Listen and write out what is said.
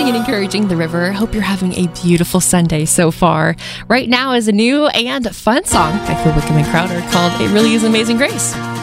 and encouraging the river. Hope you're having a beautiful Sunday so far. Right now is a new and fun song by Phil Wickham and Crowder called It Really Is Amazing Grace.